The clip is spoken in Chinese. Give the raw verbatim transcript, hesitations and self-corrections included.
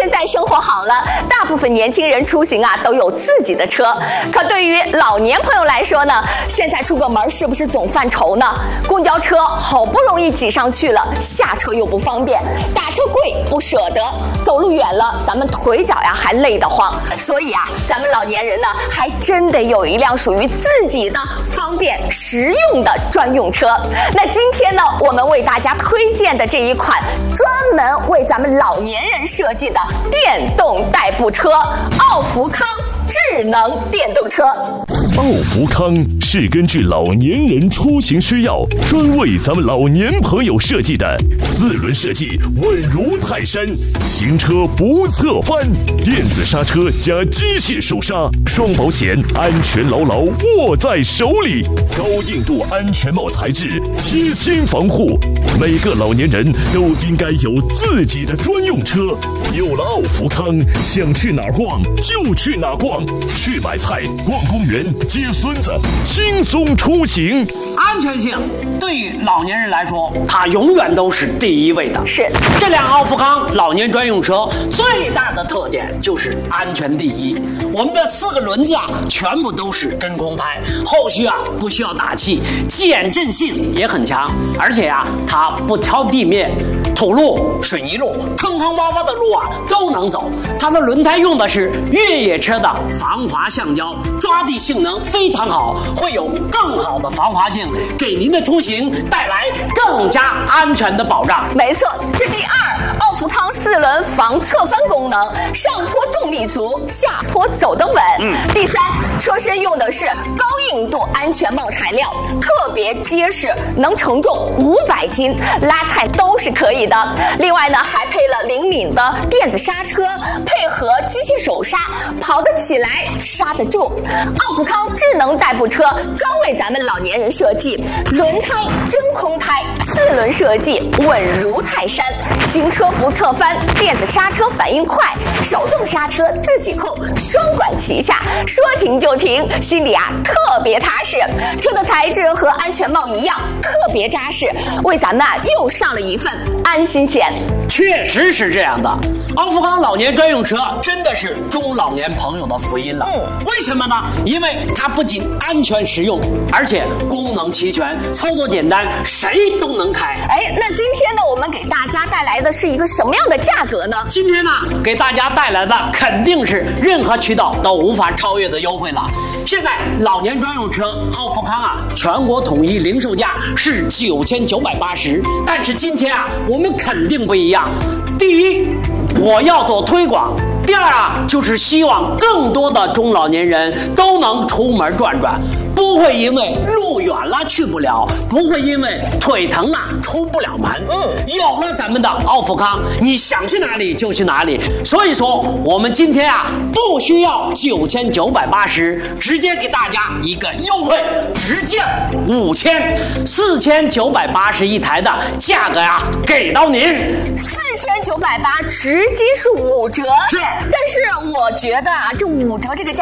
现在生活好了，大部分年轻人出行啊都有自己的车。可对于老年朋友来说呢，现在出个门是不是总犯愁呢？公交车好不容易挤上去了，下车又不方便，打车贵不舍得，走路远了咱们腿脚呀还累得慌。所以啊，咱们老年人呢还真得有一辆属于自己的方便实用的专用车。那今天呢，我们为大家推荐的这一款专门为咱们老年人设计的电动代步车——奥福康智能电动车。 奥福康是根据老年人出行需要，专为咱们老年朋友设计的，四轮设计稳如泰山，行车不侧翻，电子刹车加机械手刹，双保险，安全牢牢握在手里，高硬度安全帽材质，贴心防护。每个老年人都应该有自己的专用车。有了奥福康，想去哪儿逛就去哪儿逛，去买菜、逛公园、接孙子，轻松出行。 安全性对于老年人来说，它永远都是第一位的。 是这辆奥福康老年专用车最大的特点就是安全第一。我们的四个轮子啊，全部都是真空胎，后续啊不需要打气，减震性也很强，而且啊它不挑地面。土路、水泥路、坑坑洼洼的路啊都能走。它的轮胎用的是越野车的防滑橡胶，抓地性能非常好，会有更好的防滑性，给您的出行带来更加安全的保障。 没错，这第二，奥福康四轮防侧翻功能，上坡动力足，下坡走得稳。嗯。第三，车身用的是高硬度安全帽材料，特别结实，能承重五百斤，拉菜都是可以的。另外呢，还配了灵敏的电子刹车，配合机械手刹，跑得起来，刹得住。奥福康智能代步车专为咱们老年人设计，轮胎真空胎，四轮设计稳如泰山，行车不侧翻，电子刹车反应快，手动刹车自己控，双管齐下，说停就停，心里啊特别踏实。车的材质和安全帽一样，特别扎实，为咱们啊又上了一份安心险。 确实是这样的，奥福康老年专用车真的是中老年朋友的福音了。嗯，为什么呢？因为它不仅安全实用，而且功能齐全，操作简单，谁都能开。 哎，那今天呢，我们给大家带来的是一个什么样的价格呢？ 今天呢，给大家带来的肯定是任何渠道都无法超越的优惠了。现在老年专用车奥福康啊，全国统一零售价是九千九百八十，但是今天啊，我们肯定不一样。第一，我要做推广。第二啊，就是希望更多的中老年人都能出门转转，不会因为路远了去不了，不会因为腿疼了出不了门。嗯，有了咱们的奥福康，你想去哪里就去哪里。所以说，我们今天啊，不需要九千九百八十，直接给大家一个优惠，直降五千，四千九百八十一台的价格呀，给到您。 四千九百八直接是五折。 是。 但是我觉得啊，这五折这个价